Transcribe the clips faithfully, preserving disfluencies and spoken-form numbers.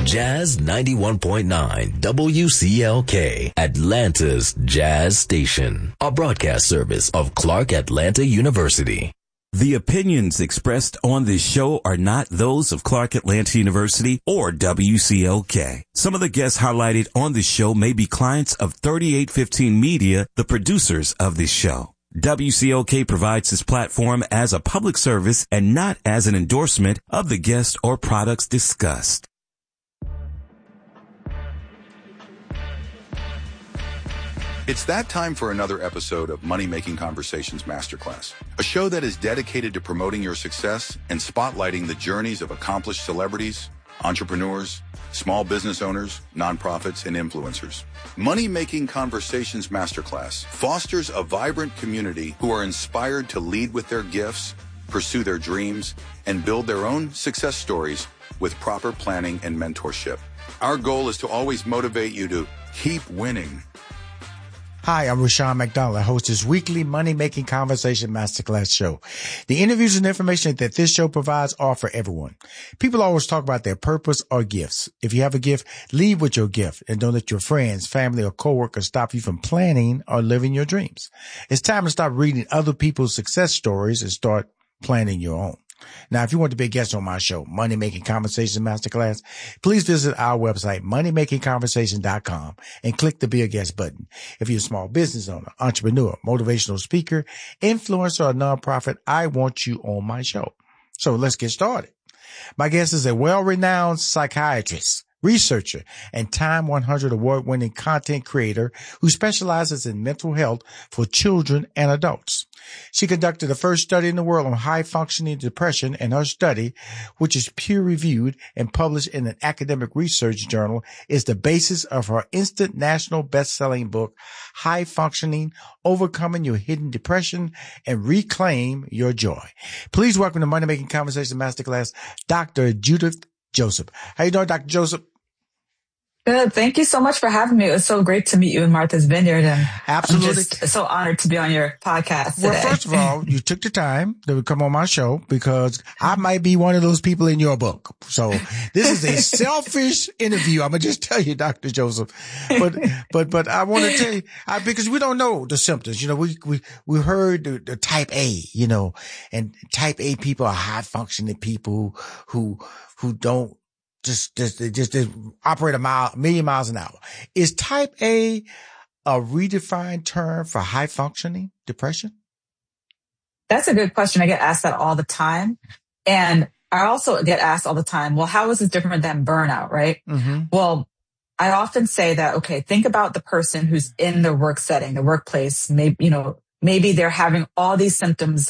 Jazz ninety-one point nine W C L K, Atlanta's Jazz Station, a broadcast service of Clark Atlanta University. The opinions expressed on this show are not those of Clark Atlanta University or W C L K. Some of the guests highlighted on this show may be clients of thirty-eight fifteen Media, the producers of this show. W C L K provides this platform as a public service and not as an endorsement of the guest or products discussed. It's that time for another episode of Money Making Conversations Masterclass, a show that is dedicated to promoting your success and spotlighting the journeys of accomplished celebrities, entrepreneurs, small business owners, nonprofits, and influencers. Money Making Conversations Masterclass fosters a vibrant community who are inspired to lead with their gifts, pursue their dreams, and build their own success stories with proper planning and mentorship. Our goal is to always motivate you to keep winning. Hi, I'm Rushion McDonald. I host this weekly Money Making Conversation Masterclass show. The interviews and information that this show provides are for everyone. People always talk about their purpose or gifts. If you have a gift, lead with your gift and don't let your friends, family, or coworkers stop you from planning or living your dreams. It's time to stop reading other people's success stories and start planning your own. Now, if you want to be a guest on my show, Money Making Conversation Masterclass, please visit our website, money making conversation dot com, and click the Be a Guest button. If you're a small business owner, entrepreneur, motivational speaker, influencer, or nonprofit, I want you on my show. So let's get started. My guest is a well-renowned psychiatrist, researcher, and Time one hundred award-winning content creator who specializes in mental health for children and adults. She conducted the first study in the world on high-functioning depression, and her study, which is peer-reviewed and published in an academic research journal, is the basis of her instant national best-selling book, High Functioning: Overcoming Your Hidden Depression and Reclaim Your Joy. Please welcome to Money Making Conversation Masterclass, Doctor Judith Joseph. How you doing, Doctor Joseph? Good. Thank you so much for having me. It was so great to meet you in Martha's Vineyard, and Absolutely. I'm just so honored to be on your podcast today. Well, first of all, you took the time to come on my show because I might be one of those people in your book. So this is a selfish interview. I'm gonna just tell you, Doctor Joseph. But but but I want to tell you I, because we don't know the symptoms. You know, we we we heard the, the type A. You know, and type A people are high functioning people who who don't. Just, just, just, just operate a mile, million miles an hour. Is type A a redefined term for high functioning depression? That's a good question. I get asked that all the time. And I also get asked all the time, well, how is this different than burnout, right? Mm-hmm. Well, I often say that, okay, think about the person who's in the work setting, the workplace. Maybe, you know, maybe they're having all these symptoms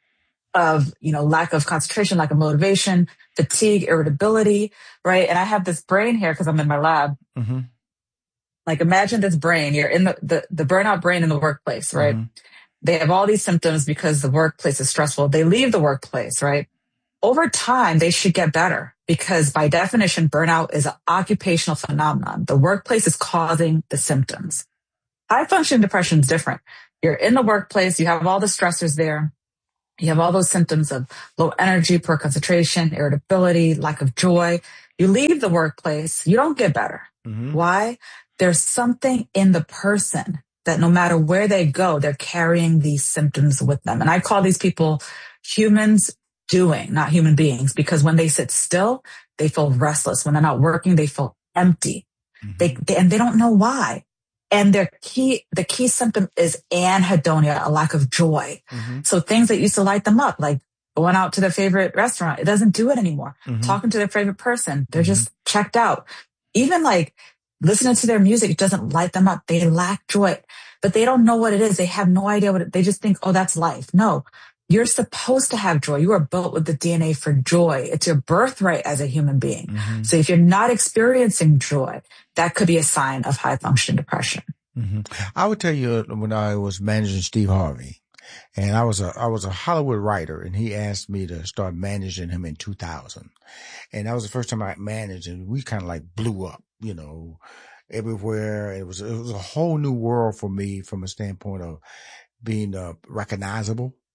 of, you know, lack of concentration, lack of motivation, fatigue, irritability, right? And I have this brain here because I'm in my lab. Mm-hmm. Like imagine this brain, you're in the, the, the burnout brain in the workplace, right? Mm-hmm. They have all these symptoms because the workplace is stressful. They leave the workplace, right? Over time, they should get better because by definition, burnout is an occupational phenomenon. The workplace is causing the symptoms. High functioning depression is different. You're in the workplace, you have all the stressors there. You have all those symptoms of low energy, poor concentration, irritability, lack of joy. You leave the workplace, you don't get better. Mm-hmm. Why? There's something in the person that no matter where they go, they're carrying these symptoms with them. And I call these people humans doing, not human beings, because when they sit still, they feel restless. When they're not working, they feel empty. Mm-hmm. They, they and they don't know why. And their key, the key symptom is anhedonia, a lack of joy. Mm-hmm. So things that used to light them up, like going out to their favorite restaurant, it doesn't do it anymore. Mm-hmm. Talking to their favorite person, they're mm-hmm. just checked out. Even like listening to their music, it doesn't light them up. They lack joy, but they don't know what it is. They have no idea what it, they just think, oh, that's life. No, you're supposed to have joy. You are built with the D N A for joy. It's your birthright as a human being. Mm-hmm. So if you're not experiencing joy, that could be a sign of high functioning depression. Mm-hmm. I would tell you when I was managing Steve Harvey, and I was a I was a Hollywood writer, and he asked me to start managing him in two thousand, and that was the first time I managed, and we kind of like blew up, you know, everywhere. It was it was a whole new world for me from a standpoint of being uh, recognizable.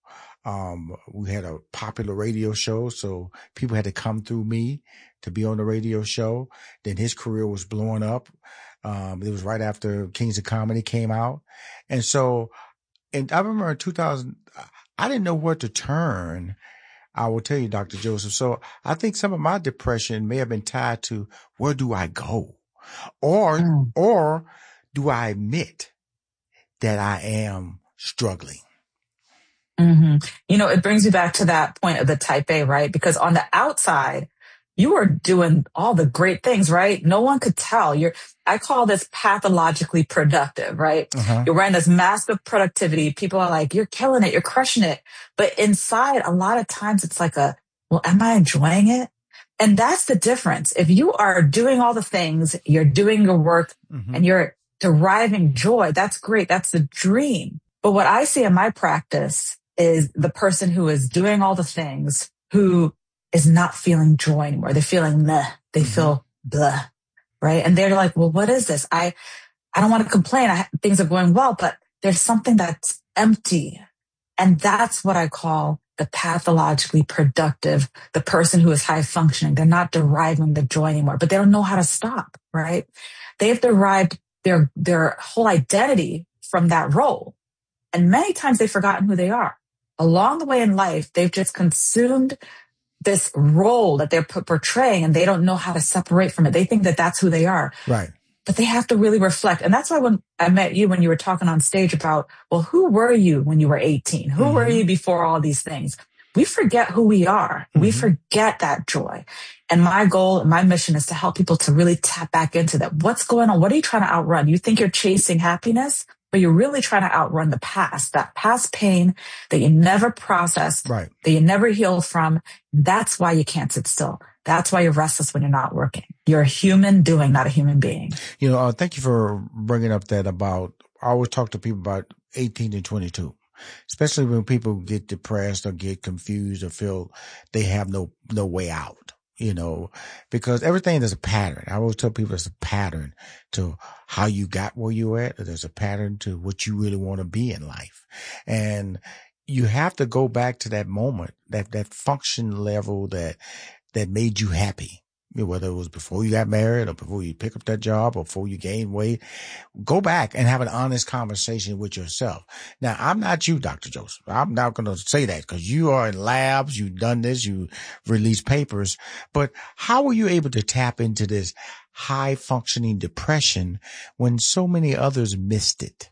Um, we had a popular radio show, so people had to come through me to be on the radio show. Then his career was blowing up. Um, it was right after Kings of Comedy came out. And so, and I remember in two thousand, I didn't know where to turn. I will tell you, Doctor Joseph. So I think some of my depression may have been tied to where do I go? Or, mm. or do I admit that I am struggling? Mm-hmm. You know, it brings me back to that point of the type A, right? Because on the outside, you are doing all the great things, right? No one could tell. You're, I call this pathologically productive, right? Uh-huh. You're wearing this mask of productivity. People are like, you're killing it. You're crushing it. But inside, a lot of times it's like a, well, am I enjoying it? And that's the difference. If you are doing all the things, you're doing your work mm-hmm. and you're deriving joy, that's great. That's the dream. But what I see in my practice is the person who is doing all the things, who is not feeling joy anymore. They're feeling meh. They mm-hmm. feel blah, right? And they're like, well, what is this? I, I don't want to complain. I, things are going well, but there's something that's empty. And that's what I call the pathologically productive, the person who is high functioning. They're not deriving the joy anymore, but they don't know how to stop, right? They've derived their, their whole identity from that role. And many times they've forgotten who they are. Along the way in life, they've just consumed this role that they're portraying and they don't know how to separate from it. They think that that's who they are. Right. But they have to really reflect. And that's why when I met you, when you were talking on stage about, well, who were you when you were eighteen? Who mm-hmm. were you before all these things? We forget who we are. Mm-hmm. We forget that joy. And my goal and my mission is to help people to really tap back into that. What's going on? What are you trying to outrun? You think you're chasing happiness, but you're really trying to outrun the past, that past pain that you never processed, right. that you never healed from. That's why you can't sit still. That's why you're restless when you're not working. You're a human doing, not a human being. You know, uh, thank you for bringing up that about, I always talk to people about eighteen to twenty-two, especially when people get depressed or get confused or feel they have no, no way out, you know, because everything is a pattern. I always tell people there's a pattern to how you got where you're at. There's a pattern to what you really want to be in life. And you have to go back to that moment, that, that function level that, that made you happy, you know, whether it was before you got married or before you pick up that job or before you gained weight. Go back and have an honest conversation with yourself. Now, I'm not you, Doctor Joseph. I'm not going to say that because you are in labs. You've done this. You release papers. But how were you able to tap into this high functioning depression when so many others missed it?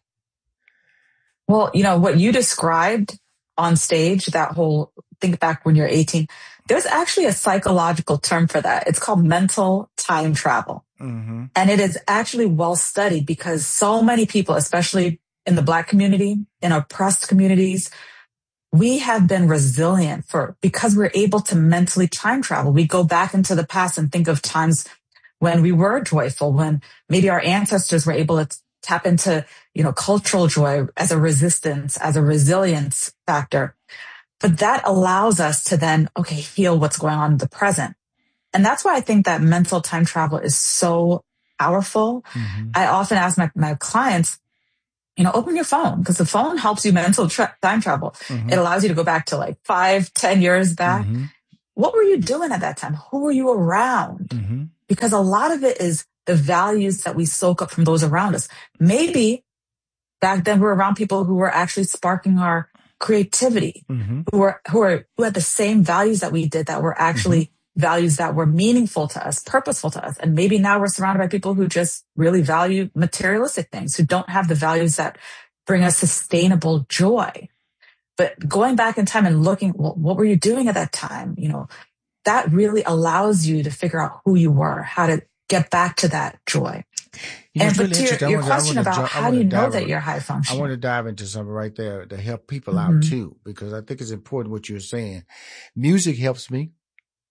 Well, you know, what you described on stage, that whole think back when you're eighteen, there's actually a psychological term for that. It's called mental time travel. Mm-hmm. And it is actually well studied because so many people, especially in the Black community, in oppressed communities, we have been resilient for, because we're able to mentally time travel. We go back into the past and think of times when we were joyful, when maybe our ancestors were able to tap into, you know, cultural joy as a resistance, as a resilience factor. But that allows us to then, okay, heal what's going on in the present. And that's why I think that mental time travel is so powerful. Mm-hmm. I often ask my, my clients, you know, open your phone because the phone helps you mental tra- time travel. Mm-hmm. It allows you to go back to like five, ten years back. Mm-hmm. What were you doing at that time? Who were you around? Mm-hmm. Because a lot of it is the values that we soak up from those around us. Maybe back then we're around people who were actually sparking our creativity, mm-hmm. who were, who are, who had the same values that we did, that were actually mm-hmm. values that were meaningful to us, purposeful to us. And maybe now we're surrounded by people who just really value materialistic things, who don't have the values that bring us sustainable joy. But going back in time and looking, well, what were you doing at that time? You know, that really allows you to figure out who you were, how to get back to that joy. You know, and but really to your, your to, question about ju- how do you know in, that you're high functioning? I want to dive into something right there to help people mm-hmm. out too, because I think it's important what you're saying. Music helps me.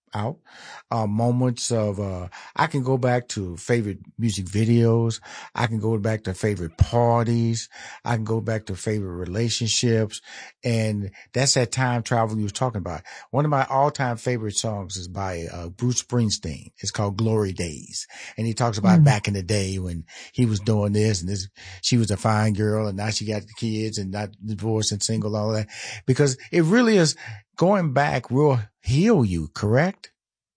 out, uh, moments of, uh, I can go back to favorite music videos. I can go back to favorite parties. I can go back to favorite relationships. And that's that time travel you was talking about. One of my all time favorite songs is by, uh, Bruce Springsteen. It's called Glory Days. And he talks about mm. back in the day when he was doing this and this, she was a fine girl and now she got the kids and not divorced and single, all that, because it really is going back will heal you, correct?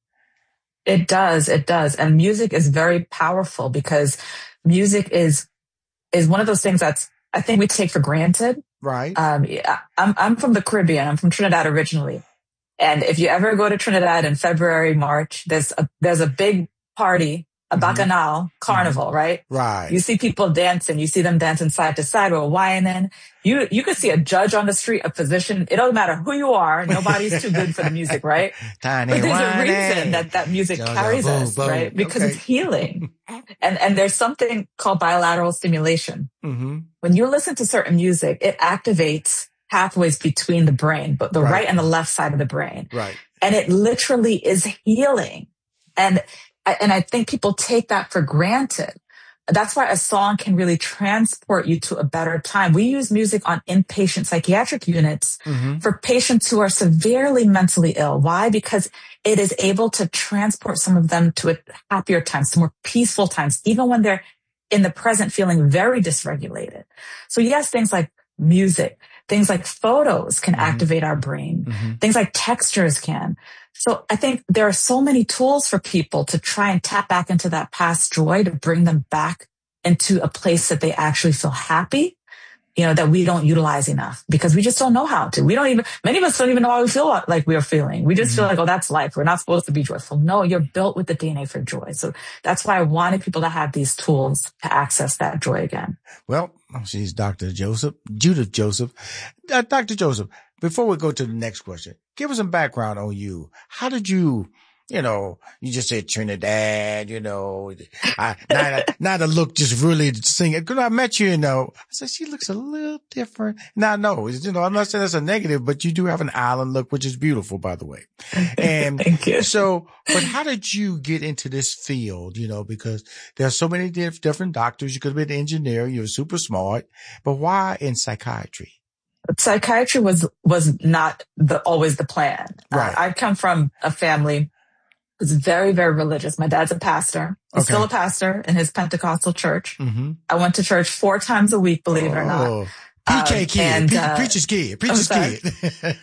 It does. It does. And music is very powerful because music is, is one of those things that's, I think we take for granted. Right. Um, I'm, I'm from the Caribbean. I'm from Trinidad originally. And if you ever go to Trinidad in February, March, there's a, there's a big party, a bacchanal carnival, mm-hmm. right? Right. You see people dancing. You see them dancing side to side or whining. You, you could see a judge on the street, a physician. It don't matter who you are. Nobody's too good for the music, right? Tiny but there's whining. a reason that that music Jojo, carries boom, us, boom. right? Because Okay. it's healing. and, and there's something called bilateral stimulation. Mm-hmm. When you listen to certain music, it activates pathways between the brain, but the right. right and the left side of the brain. Right. And it literally is healing. And And I think people take that for granted. That's why a song can really transport you to a better time. We use music on inpatient psychiatric units mm-hmm. for patients who are severely mentally ill. Why? Because it is able to transport some of them to a happier times, to more peaceful times, even when they're in the present feeling very dysregulated. So yes, things like music, things like photos can mm-hmm. activate our brain. Mm-hmm. Things like textures can. So I think there are so many tools for people to try and tap back into that past joy to bring them back into a place that they actually feel happy, you know, that we don't utilize enough because we just don't know how to. We don't even, many of us don't even know how we feel like we are feeling. We just mm-hmm. feel like, oh, that's life. We're not supposed to be joyful. No, you're built with the D N A for joy. So that's why I wanted people to have these tools to access that joy again. Well, she's Doctor Joseph, Judith Joseph. Uh, Doctor Joseph, before we go to the next question, give us some background on you. How did you, you know, you just said Trinidad, you know, I, now, now the look just really singing. Cause I met you, you know, I said, she looks a little different. Now, no, you know, I'm not saying that's a negative, but you do have an island look, which is beautiful, by the way. And Thank you. So, but how did you get into this field? You know, because there are so many diff- different doctors. You could have been an engineer. You're super smart, but why in psychiatry? Psychiatry was, was not the, always the plan. Right. Uh, I come from a family who's very, very religious. My dad's a pastor. He's Okay. still a pastor in his Pentecostal church. Mm-hmm. I went to church four times a week, believe it or not. Oh, P K Um, kid, and, Pre- uh, preacher's kid, preacher's sorry. kid.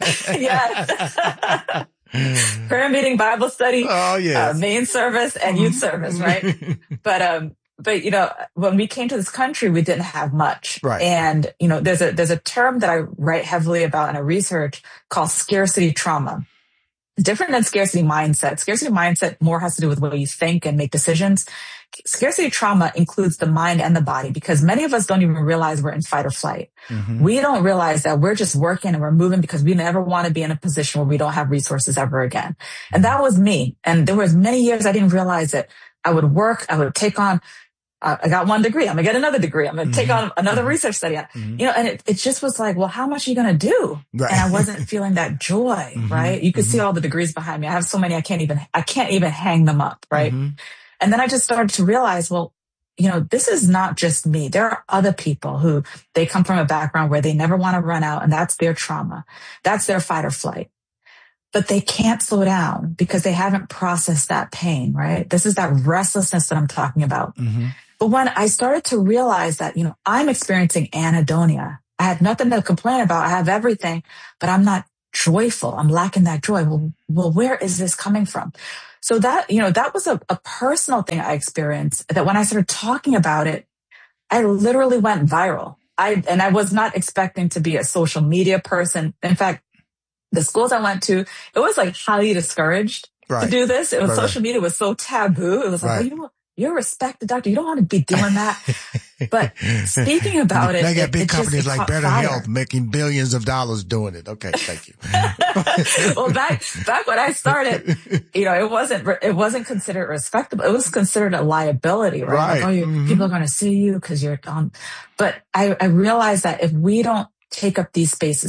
Yes. Prayer meeting, Bible study, Oh, yes. uh, main service and youth service, right? But, um, but, you know, when we came to this country, we didn't have much. Right. And, you know, there's a, there's a term that I write heavily about in a research called scarcity trauma. Different than scarcity mindset. Scarcity mindset more has to do with what you think and make decisions. Scarcity trauma includes the mind and the body because many of us don't even realize we're in fight or flight. Mm-hmm. We don't realize that we're just working and we're moving because we never want to be in a position where we don't have resources ever again. And that was me. And there was many years I didn't realize that I would work, I would take on Uh, I got one degree. I'm going to get another degree. I'm going to mm-hmm. take on another mm-hmm. research study. Mm-hmm. You know, and it, it just was like, well, how much are you going to do? Right. And I wasn't feeling that joy, mm-hmm. right? You can mm-hmm. see all the degrees behind me. I have so many, I can't even, I can't even hang them up, right? Mm-hmm. And then I just started to realize, well, you know, this is not just me. There are other people who they come from a background where they never want to run out and that's their trauma. That's their fight or flight. But they can't slow down because they haven't processed that pain, right? This is that restlessness that I'm talking about. Mm-hmm. But when I started to realize that, you know, I'm experiencing anhedonia. I had nothing to complain about. I have everything, but I'm not joyful. I'm lacking that joy. Well, well, where is this coming from? So that, you know, that was a, a personal thing I experienced that when I started talking about it, I literally went viral. I, and I was not expecting to be a social media person. In fact, the schools I went to, it was like highly discouraged right. to do this. It was right, social right. media was so taboo. It was like, right. well, you know, you're a respected doctor. You don't want to be doing that. But speaking about it, they got it, big it companies just, like Better fire. Health making billions of dollars doing it. Okay, thank you. Well, back back when I started, you know, it wasn't it wasn't considered respectable. It was considered a liability, right? Right. Like, oh, you, mm-hmm. people are going to sue you because you're on. But I, I realized that if we don't take up these spaces, if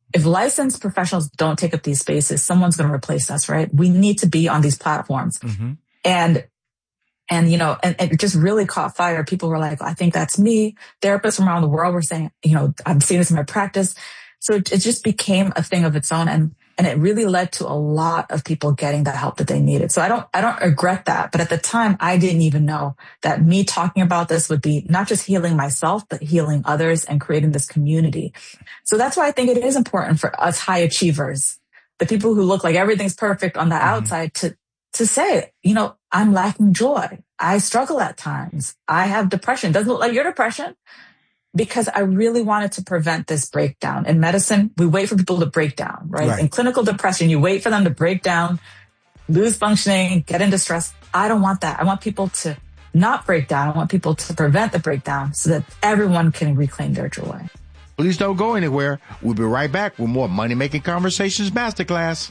if licensed professionals don't take up these spaces, someone's going to replace us, right? We need to be on these platforms. Mm-hmm. And, and, you know, and, and it just really caught fire. People were like, I think that's me. Therapists from around the world were saying, you know, I'm seeing this in my practice. So it, it just became a thing of its own. And, and it really led to a lot of people getting the help that they needed. So I don't, I don't regret that. But at the time, I didn't even know that me talking about this would be not just healing myself, but healing others and creating this community. So that's why I think it is important for us high achievers, the people who look like everything's perfect on the mm-hmm. outside, to, to say, you know, I'm lacking joy. I struggle at times. I have depression. Doesn't look like your depression. Because I really wanted to prevent this breakdown. In medicine, we wait for people to break down, right? right? In clinical depression, you wait for them to break down, lose functioning, get into stress. I don't want that. I want people to not break down. I want people to prevent the breakdown so that everyone can reclaim their joy. Please don't go anywhere. We'll be right back with more Money Making Conversations Masterclass.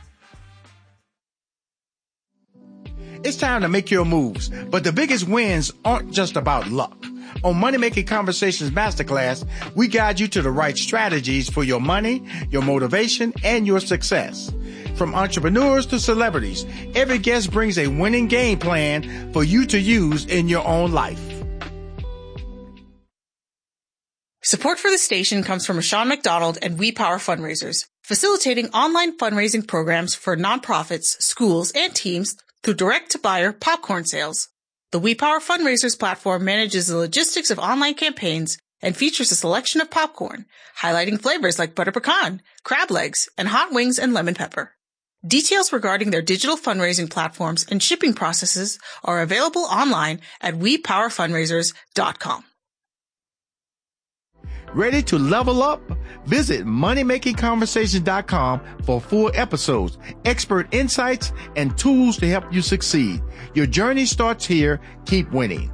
It's time to make your moves, but the biggest wins aren't just about luck. On Money Making Conversations Masterclass, we guide you to the right strategies for your money, your motivation, and your success. From entrepreneurs to celebrities, every guest brings a winning game plan for you to use in your own life. Support for the station comes from Rashawn McDonald and We Power Fundraisers, facilitating online fundraising programs for nonprofits, schools, and teams through direct-to-buyer popcorn sales. The We Power Fundraisers platform manages the logistics of online campaigns and features a selection of popcorn, highlighting flavors like butter pecan, crab legs, and hot wings and lemon pepper. Details regarding their digital fundraising platforms and shipping processes are available online at we power fundraisers dot com. Ready to level up? Visit money making conversations dot com for full episodes, expert insights, and tools to help you succeed. Your journey starts here. Keep winning.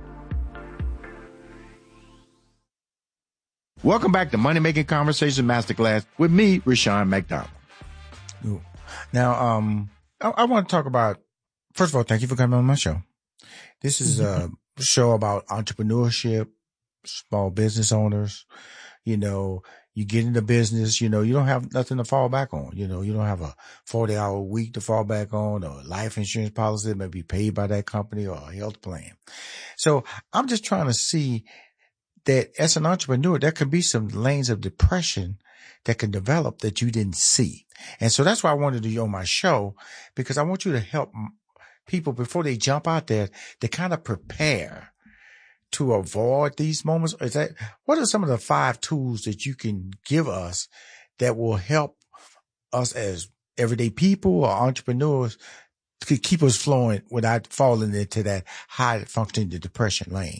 Welcome back to Money Making Conversations Masterclass with me, Rashawn McDonald. Ooh. Now, um, I, I want to talk about, first of all, thank you for coming on my show. This is a show about entrepreneurship, small business owners. You know, you get into business, you know, you don't have nothing to fall back on. You know, you don't have a forty hour week to fall back on, or a life insurance policy that may be paid by that company, or a health plan. So I'm just trying to see that as an entrepreneur, there could be some lanes of depression that can develop that you didn't see. And so that's why I wanted you on my show, because I want you to help people before they jump out there to kind of prepare to avoid these moments. Is that, what are some of the five tools that you can give us that will help us as everyday people or entrepreneurs to keep us flowing without falling into that high functioning depression lane?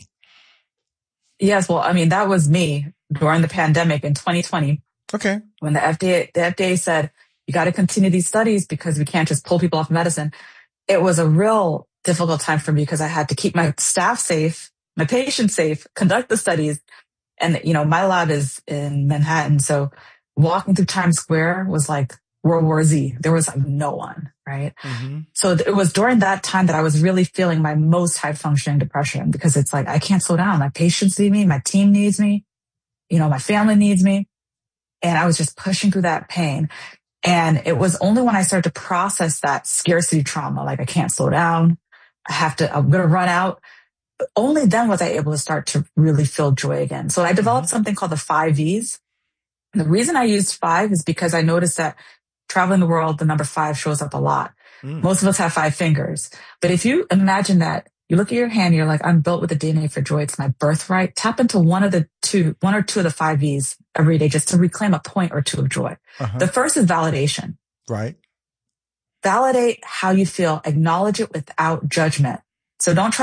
Yes. Well, I mean, that was me during the pandemic in twenty twenty. Okay. When the F D A, the F D A said, you got to continue these studies because we can't just pull people off medicine. It was a real difficult time for me because I had to keep my staff safe, my patients safe, conduct the studies. And, you know, my lab is in Manhattan. So walking through Times Square was like World War Z. There was like no one, right? Mm-hmm. So it was during that time that I was really feeling my most high functioning depression, because it's like, I can't slow down. My patients need me. My team needs me. You know, my family needs me. And I was just pushing through that pain. And it was only when I started to process that scarcity trauma, like I can't slow down. I have to, I'm going to run out. But only then was I able to start to really feel joy again. So I developed mm-hmm. something called the five V's. And the reason I used five is because I noticed that traveling the world, the number five shows up a lot. Mm. Most of us have five fingers. But if you imagine that, you look at your hand, you're like, I'm built with the D N A for joy. It's my birthright. Tap into one of the two, one or two of the five V's every day just to reclaim a point or two of joy. Uh-huh. The first is validation. Right. Validate how you feel. Acknowledge it without judgment. So don't try